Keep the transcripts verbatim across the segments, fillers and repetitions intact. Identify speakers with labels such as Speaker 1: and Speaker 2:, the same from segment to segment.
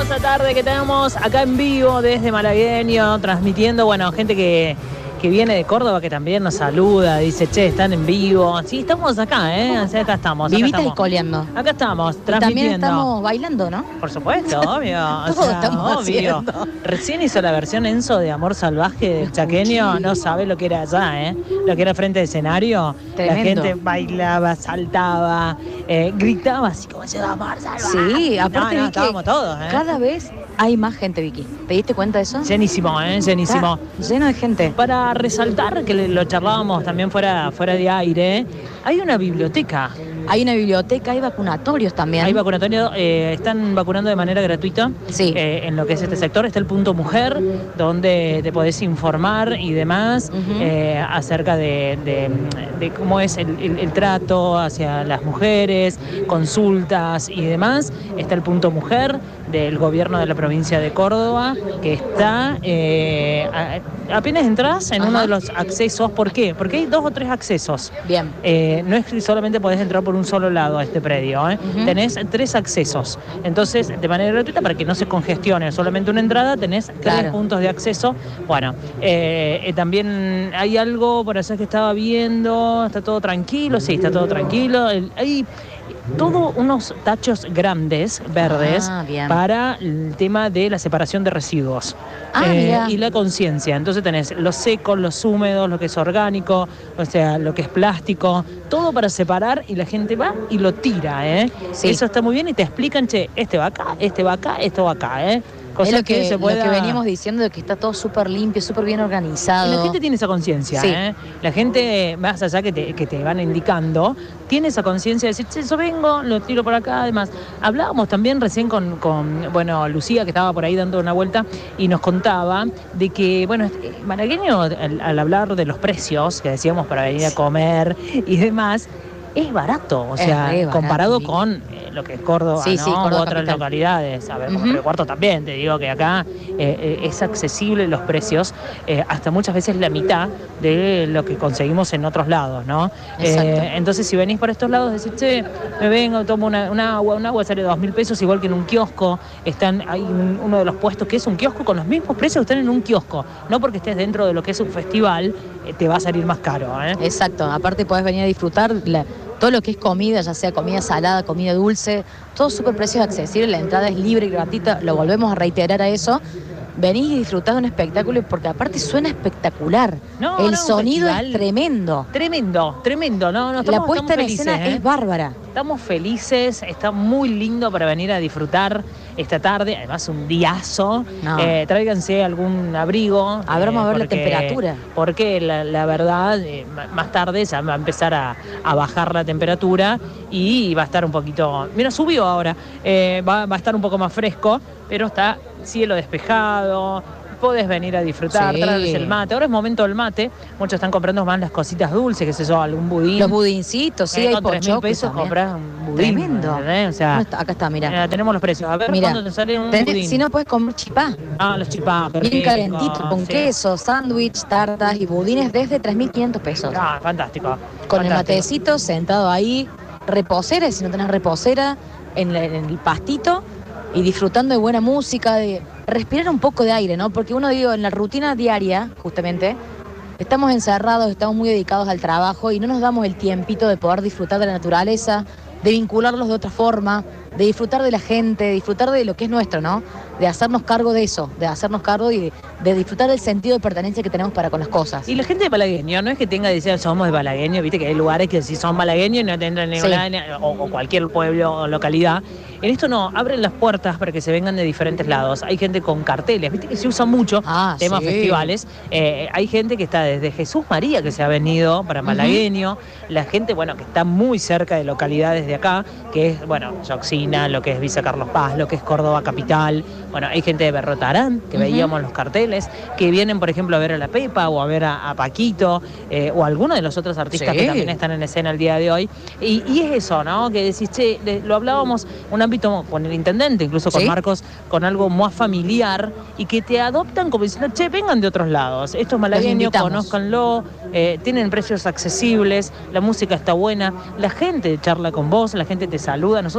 Speaker 1: hermosa tarde que tenemos acá en vivo desde Malagueño, transmitiendo, bueno, gente que, que viene de Córdoba que también nos saluda, dice, che, están en vivo. Sí, estamos acá, ¿eh? O sea, acá estamos. Acá
Speaker 2: Vivitas
Speaker 1: estamos.
Speaker 2: Y coleando.
Speaker 1: Acá estamos,
Speaker 2: y
Speaker 1: transmitiendo.
Speaker 2: También estamos bailando, ¿no?
Speaker 1: Por supuesto, obvio.
Speaker 2: Todo
Speaker 1: o sea,
Speaker 2: estamos
Speaker 1: obvio.
Speaker 2: haciendo.
Speaker 1: Recién hizo la versión Enzo de Amor Salvaje del chaqueño, no sabe lo que era allá, ¿eh? Lo que era frente de escenario.
Speaker 2: Tremendo.
Speaker 1: La gente bailaba, saltaba, eh, gritaba así como se va Amor Salvaje.
Speaker 2: Sí, aparte
Speaker 1: no, no,
Speaker 2: vi que
Speaker 1: estábamos todos, ¿eh?
Speaker 2: cada vez hay más gente, Vicky. ¿Te diste cuenta de eso?
Speaker 1: Llenísimo, ¿eh? Llenísimo.
Speaker 2: Está lleno de gente.
Speaker 1: Para resaltar, que lo charlábamos también fuera, fuera de aire, hay una biblioteca.
Speaker 2: Hay una biblioteca, hay vacunatorios también.
Speaker 1: Hay vacunatorio, eh, están vacunando de manera gratuita.
Speaker 2: Sí.
Speaker 1: Eh, en lo que es este sector está el punto mujer, donde te podés informar y demás
Speaker 2: Uh-huh.
Speaker 1: eh, acerca de, de, de cómo es el, el, el trato hacia las mujeres, consultas y demás. Está el punto mujer del gobierno de la provincia de Córdoba, que está, eh, a, apenas entras en Ajá. uno de los accesos. ¿Por qué? Porque hay dos o tres accesos.
Speaker 2: Bien.
Speaker 1: Eh, no es que solamente podés entrar por un solo lado a este predio, ¿eh? Uh-huh. Tenés tres accesos. Entonces, de manera gratuita, para que no se congestione solamente una entrada, tenés
Speaker 2: claro.
Speaker 1: tres puntos de acceso. Bueno, eh, eh, también hay algo por allá que estaba viendo, está todo tranquilo, sí, está todo tranquilo. El, hay todos unos tachos grandes, verdes,
Speaker 2: ah,
Speaker 1: para el tema de la separación de residuos
Speaker 2: ah,
Speaker 1: eh, y la conciencia. Entonces tenés los secos, los húmedos, lo que es orgánico, o sea, lo que es plástico, todo para separar y la gente va y lo tira, ¿eh? Sí. Eso está muy bien y te explican, che, este va acá, este va acá, esto va acá, ¿eh?
Speaker 2: Es lo que, que se pueda... lo que veníamos diciendo de que está todo súper limpio, súper bien organizado.
Speaker 1: Y la gente tiene esa conciencia, sí. ¿eh? La gente, más allá que te, que te van indicando, tiene esa conciencia de decir, che, yo vengo, lo tiro por acá, además. Hablábamos también recién con, con, bueno, Lucía, que estaba por ahí dando una vuelta, y nos contaba de que, bueno, malagueño, al, al hablar de los precios, que decíamos para venir a comer y demás, es barato, o sea, barato, comparado con eh, lo que es Córdoba,
Speaker 2: sí,
Speaker 1: ¿no?
Speaker 2: Sí, Córdoba
Speaker 1: u otras
Speaker 2: capital.
Speaker 1: Localidades. A ver, como uh-huh. Río Cuarto también, te digo que acá eh, eh, es accesible los precios, eh, hasta muchas veces la mitad de lo que conseguimos en otros lados, ¿no? Eh, entonces, si venís por estos lados, decís, che, me vengo, tomo una, una agua, un agua sale dos mil pesos, igual que en un kiosco. Están, hay un, uno de los puestos que es un kiosco con los mismos precios que están en un kiosco. No porque estés dentro de lo que es un festival, eh, te va a salir más caro, ¿eh?
Speaker 2: Exacto, aparte podés venir a disfrutar la... todo lo que es comida, ya sea comida salada, comida dulce, todo súper precios accesibles, la entrada es libre y gratuita, lo volvemos a reiterar a eso. Venís y disfrutás de un espectáculo porque aparte suena espectacular. No, el no, sonido es tremendo.
Speaker 1: Tremendo, tremendo. No, no, estamos,
Speaker 2: la puesta en
Speaker 1: felices,
Speaker 2: escena
Speaker 1: ¿eh?
Speaker 2: es bárbara.
Speaker 1: Estamos felices, está muy lindo para venir a disfrutar esta tarde, además un diazo. No. Eh, tráiganse algún abrigo.
Speaker 2: A ver, vamos
Speaker 1: eh,
Speaker 2: a ver
Speaker 1: porque,
Speaker 2: la temperatura.
Speaker 1: Porque la, la verdad, eh, más tarde ya va a empezar a, a bajar la temperatura y va a estar un poquito... Mira, subió ahora, eh, va, va a estar un poco más fresco, pero está cielo despejado, podés venir a disfrutar, sí. Traerles el mate. Ahora es momento del mate, muchos están comprando más las cositas dulces, que se yo, algún budín.
Speaker 2: Los budincitos, sí,
Speaker 1: eh,
Speaker 2: hay
Speaker 1: con tres mil pesos compras un budín.
Speaker 2: Tremendo.
Speaker 1: O sea,
Speaker 2: está? Acá está, mira.
Speaker 1: Eh, tenemos los precios. A ver,
Speaker 2: mirá,
Speaker 1: ¿cuándo te sale un
Speaker 2: tenés,
Speaker 1: budín?
Speaker 2: Si no, puedes comer chipá.
Speaker 1: Ah, los chipá.
Speaker 2: Bien calentito, con
Speaker 1: sí.
Speaker 2: queso, sándwich, tartas y budines desde tres mil quinientos pesos.
Speaker 1: Ah, fantástico.
Speaker 2: Con
Speaker 1: fantástico.
Speaker 2: El matecito, sentado ahí, reposera, y si no tenés reposera, en, la, en el pastito, y disfrutando de buena música, de respirar un poco de aire, ¿no? Porque uno, digo, en la rutina diaria, justamente, estamos encerrados, estamos muy dedicados al trabajo y no nos damos el tiempito de poder disfrutar de la naturaleza, de vincularlos de otra forma, de disfrutar de la gente, de disfrutar de lo que es nuestro, ¿no? De hacernos cargo de eso, de hacernos cargo y de, de disfrutar del sentido de pertenencia que tenemos para con las cosas.
Speaker 1: Y la gente de malagueño, no es que tenga, decir, somos de malagueño, viste que hay lugares que si son malagueños no tendrán ninguna, sí. o, o cualquier pueblo o localidad. En esto no, abren las puertas para que se vengan de diferentes lados. Hay gente con carteles, viste que se usa mucho, ah, temas sí. festivales. Eh, hay gente que está desde Jesús María, que se ha venido para malagueño. Uh-huh. La gente, bueno, que está muy cerca de localidades de acá, que es, bueno, Yoxina, lo que es Villa Carlos Paz, lo que es Córdoba Capital. Bueno, hay gente de Berrotarán, que uh-huh. veíamos los carteles, que vienen, por ejemplo, a ver a la Pepa o a ver a, a Paquito, eh, o a alguno de los otros artistas sí. que también están en escena el día de hoy. Y, y es eso, ¿no? Que decís, che, lo hablábamos un ámbito con el intendente, incluso con ¿sí? Marcos, con algo más familiar, y que te adoptan como diciendo, che, vengan de otros lados, estos malagueños, conózcanlo, eh, tienen precios accesibles, la música está buena, la gente charla con vos, la gente te saluda, nosotros sí. nos estamos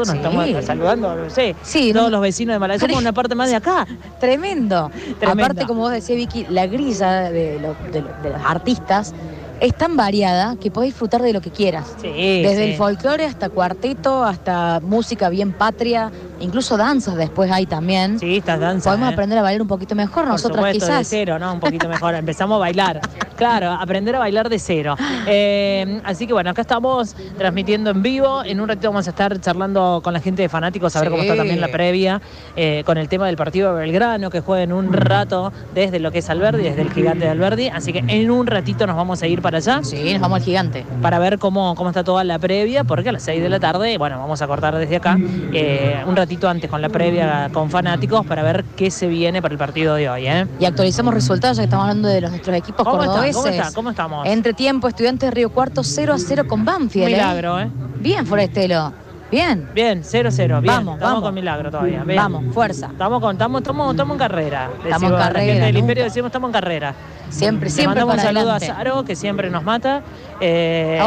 Speaker 1: Está saludando, no sé,
Speaker 2: sí,
Speaker 1: todos
Speaker 2: no,
Speaker 1: los vecinos de Malagueño. Somos una parte más de acá.
Speaker 2: Tremendo.
Speaker 1: Tremendo.
Speaker 2: Aparte, como vos decías, Vicky, la grilla de, lo, de, de los artistas es tan variada que podés disfrutar de lo que quieras.
Speaker 1: Sí,
Speaker 2: Desde
Speaker 1: sí.
Speaker 2: el folclore hasta cuarteto, hasta música bien patria, incluso danzas después hay también.
Speaker 1: Sí, estas danzas.
Speaker 2: Podemos
Speaker 1: ¿eh?
Speaker 2: aprender a bailar un poquito mejor,
Speaker 1: Por
Speaker 2: nosotras
Speaker 1: supuesto,
Speaker 2: quizás.
Speaker 1: de cero, ¿no? Un poquito mejor. Empezamos a bailar. Claro, aprender a bailar de cero. Eh, así que bueno, acá estamos transmitiendo en vivo. En un ratito vamos a estar charlando con la gente de Fanáticos, a ver
Speaker 2: Sí.
Speaker 1: cómo está también la previa, eh, con el tema del partido de Belgrano, que juega en un rato desde lo que es Alberdi, desde el gigante de Alberdi. Así que en un ratito nos vamos a ir para allá.
Speaker 2: Sí, nos vamos al gigante.
Speaker 1: Para ver cómo, cómo está toda la previa, porque a las seis de la tarde, bueno, vamos a cortar desde acá, eh, un ratito antes con la previa con Fanáticos para ver qué se viene para el partido de hoy, ¿eh?
Speaker 2: Y actualizamos resultados, ya que estamos hablando de los, nuestros equipos
Speaker 1: ¿Cómo está?
Speaker 2: cordobeses.
Speaker 1: ¿Cómo está? ¿Cómo estamos?
Speaker 2: Entre tiempo, Estudiantes de Río Cuarto cero a cero con Banfield.
Speaker 1: Milagro, ¿eh?
Speaker 2: Bien, Forestelo. Bien.
Speaker 1: Bien, cero cero, bien.
Speaker 2: Vamos,
Speaker 1: estamos
Speaker 2: vamos.
Speaker 1: con Milagro todavía. Bien.
Speaker 2: Vamos, fuerza.
Speaker 1: Estamos, con, estamos, estamos, estamos en carrera.
Speaker 2: Estamos
Speaker 1: Decimos,
Speaker 2: en
Speaker 1: a la
Speaker 2: carrera,
Speaker 1: gente del
Speaker 2: nunca.
Speaker 1: Imperio decimos estamos en carrera.
Speaker 2: Siempre,
Speaker 1: Le
Speaker 2: siempre
Speaker 1: mandamos un
Speaker 2: para
Speaker 1: saludo
Speaker 2: adelante.
Speaker 1: a Saro, que siempre nos mata. Eh,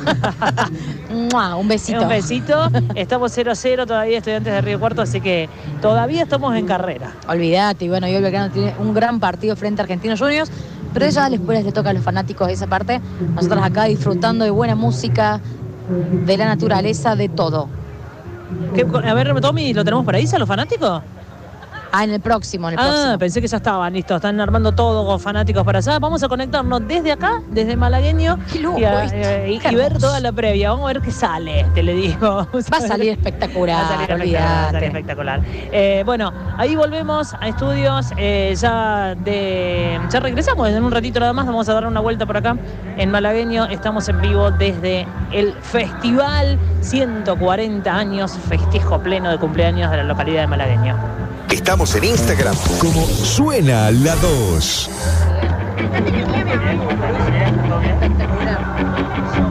Speaker 2: Oh. Mua, un besito.
Speaker 1: Un besito. Estamos cero a cero todavía, Estudiantes de Río Cuarto, así que todavía estamos en carrera.
Speaker 2: Olvídate, y bueno, y hoy Belgrano tiene un gran partido frente a Argentinos Juniors, pero ya después le toca a los fanáticos de esa parte. Nosotros acá disfrutando de buena música, de la naturaleza, de todo.
Speaker 1: ¿Qué, a ver, Tommy, ¿lo tenemos por ahí, a los fanáticos?
Speaker 2: Ah, en el próximo, en el
Speaker 1: Ah,
Speaker 2: próximo.
Speaker 1: pensé que ya estaban, listo, están armando todo con Fanáticos para allá. Vamos a conectarnos desde acá, desde Malagueño,
Speaker 2: Qué loco
Speaker 1: y, a-
Speaker 2: esto,
Speaker 1: eh, y-
Speaker 2: qué
Speaker 1: y ver
Speaker 2: hermoso.
Speaker 1: toda la previa. Vamos a ver qué sale, te le digo.
Speaker 2: Va a salir espectacular,
Speaker 1: Va a salir espectacular, va a
Speaker 2: olvídate.
Speaker 1: salir espectacular. Eh, bueno, ahí volvemos a estudios, eh, ya de ya regresamos en un ratito nada más, vamos a dar una vuelta por acá en Malagueño. Estamos en vivo desde el festival ciento cuarenta años, festejo pleno de cumpleaños de la localidad de Malagueño.
Speaker 3: Estamos en Instagram como Suena la dos.